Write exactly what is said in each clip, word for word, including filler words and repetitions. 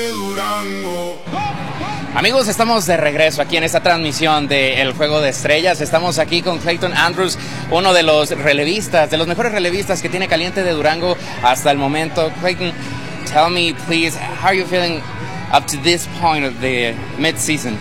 Amigos, estamos de regreso aquí en esta transmisión del Juego de Estrellas. Estamos aquí con Clayton Andrews, uno de los relevistas, de los mejores relevistas que tiene Caliente de Durango hasta el momento. Clayton, tell me please, how are you feeling up to this point of the mid-season?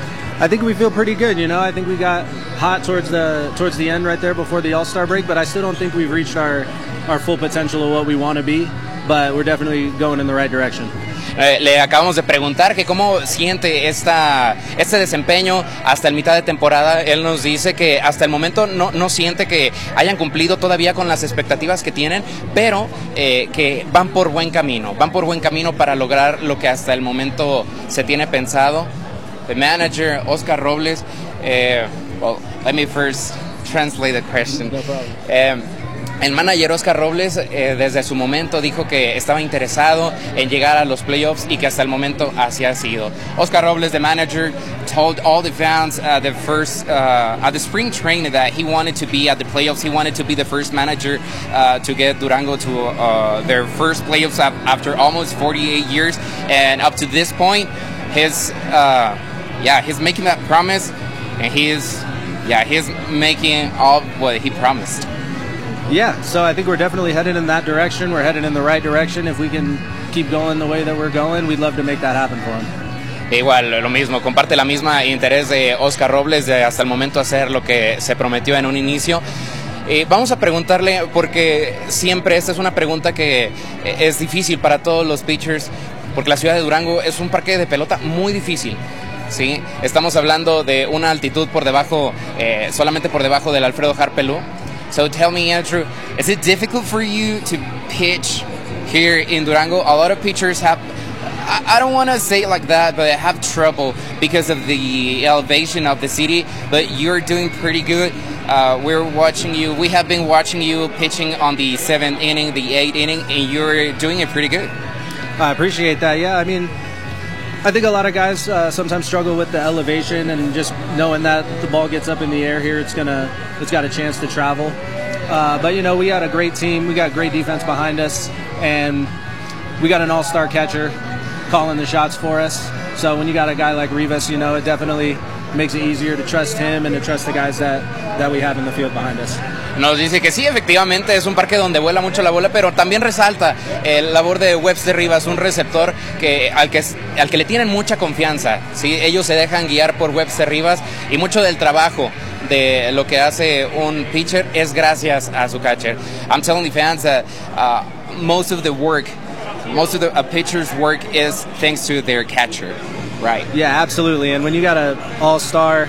I think we feel pretty good, you know. I think we got hot towards the towards the end right there before the All-Star break, but I still don't think we've reached our, our full potential of what we want to be, but we're definitely going in the right direction. Eh, le acabamos de preguntar que cómo siente esta, este desempeño hasta el mitad de temporada. Él nos dice que hasta el momento no, no siente que hayan cumplido todavía con las expectativas que tienen, pero eh, que van por buen camino, van por buen camino para lograr lo que hasta el momento se tiene pensado. The manager, Oscar Robles, uh, well, let me first translate the question. No problem. Um, el manager Oscar Robles eh, desde su momento dijo que estaba interesado en llegar a los playoffs y que hasta el momento así ha sido. Oscar Robles, the manager, told all the fans uh, the first uh, at the spring training that he wanted to be at the playoffs. He wanted to be the first manager uh, to get Durango to uh, their first playoffs after almost forty-eight years, and up to this point, his uh, yeah, he's making that promise, and he is yeah, he's making all what he promised. Yeah, so I think we're definitely headed in that direction. We're headed in the right direction. If we can keep going the way that we're going, we'd love to make that happen for him. Igual, lo mismo, comparte la misma interés de Oscar Robles de hasta el momento hacer lo que se prometió en un inicio. Eh, vamos a preguntarle, porque siempre esta es una pregunta que es difícil para todos los pitchers, porque la ciudad de Durango es un parque de pelota muy difícil. Sí, estamos hablando de una altitud por debajo, eh, solamente por debajo del Alfredo Harpelú. So tell me, Andrew, is it difficult for you to pitch here in Durango? A lot of pitchers have, I, I don't want to say it like that, but have trouble because of the elevation of the city, but you're doing pretty good. Uh, we're watching you, we have been watching you pitching on the seventh inning, the eighth inning, and you're doing it pretty good. I appreciate that, yeah, I mean, I think a lot of guys uh, sometimes struggle with the elevation and just knowing that the ball gets up in the air here, it's gonna, it's got a chance to travel. Uh, but you know, we got a great team, we got great defense behind us, and we got an all-star catcher calling the shots for us. So when you got a guy like Rivas, you know, it definitely makes it easier to trust him and to trust the guys that, that we have in the field behind us. Nos dice que sí, efectivamente es un parque donde vuela mucho la bola, pero también resalta el labor de Webster Rivas, un receptor que al que al que le tienen mucha confianza. ¿Sí? Ellos se dejan guiar por Webster Rivas y mucho del trabajo de lo que hace un pitcher es gracias a su catcher. I'm telling the fans that uh, most of the work, most of the a pitcher's work is thanks to their catcher, right? Yeah, absolutely. And when you got an all-star,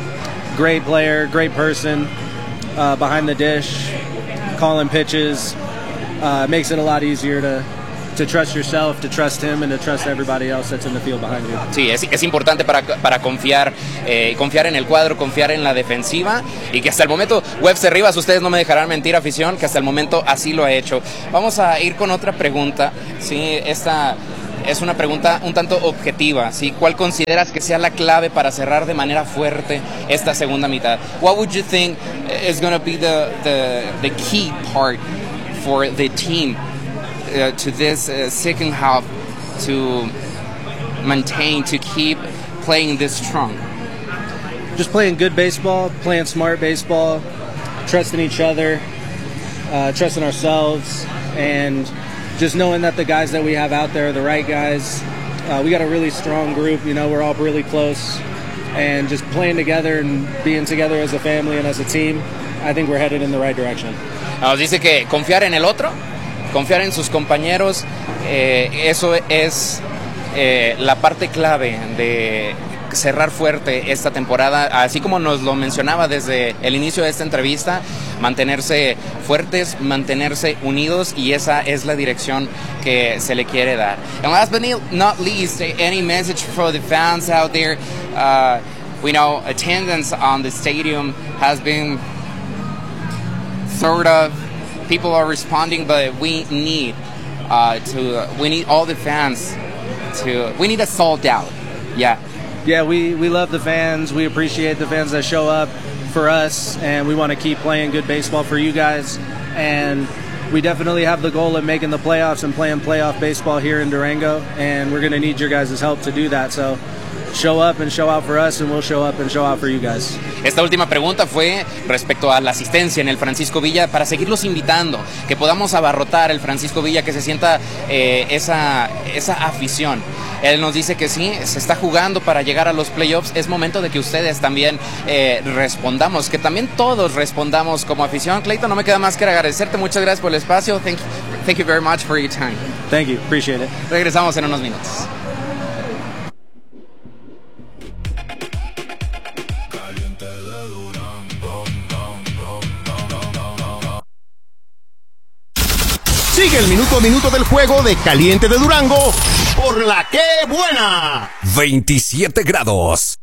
great player, great person, Uh, behind the dish, calling pitches, uh, makes it a lot easier to, to trust yourself, to trust him, and to trust everybody else that's in the field behind you. Sí, es, es importante para, para confiar, eh, confiar en el cuadro, confiar en la defensiva, y que hasta el momento, Webster Rivas, ustedes no me dejarán mentir, afición, que hasta el momento así lo ha hecho. Vamos a ir con otra pregunta, sí, esta es una pregunta un tanto objetiva, ¿sí? ¿Cuál consideras que sea la clave para cerrar de manera fuerte esta segunda mitad? What would you think is going to be the, the, the key part for the team uh, to this uh, second half to maintain, to keep playing this strong? Just playing good baseball, playing smart baseball, trusting each other, uh, trusting ourselves, and just knowing that the guys that we have out there are the right guys. Uh, we got a really strong group, you know, we're all really close, and just playing together and being together as a family and as a team, I think we're headed in the right direction. Nos dice que confiar en el otro, confiar en sus compañeros, eh, eso es eh, la parte clave de cerrar fuerte esta temporada, así como nos lo mencionaba desde el inicio de esta entrevista, mantenerse fuertes, mantenerse unidos, y esa es la dirección que se le quiere dar. And last but not least, any message for the fans out there? Uh, we know attendance on the stadium has been sort of, people are responding, but we need uh, to, we need all the fans to, we need a sold out, yeah. Yeah, we, we love the fans. We appreciate the fans that show up for us, and we want to keep playing good baseball for you guys. And we definitely have the goal of making the playoffs and playing playoff baseball here in Durango, and we're going to need your guys' help to do that. So show up and show out for us, and we'll show up and show out for you guys. Esta última pregunta fue respecto a la asistencia en el Francisco Villa, para seguirlos invitando, que podamos abarrotar el Francisco Villa, que se sienta eh, esa, esa afición. Él nos dice que sí, se está jugando para llegar a los playoffs. Es momento de que ustedes también eh, respondamos, que también todos respondamos como afición. Clayton, no me queda más que agradecerte. Muchas gracias por el espacio. Thank you, thank you very much for your time. Thank you, appreciate it. Regresamos en unos minutos. Sigue el minuto a minuto del juego de Caliente de Durango por La Que Buena. veintisiete grados.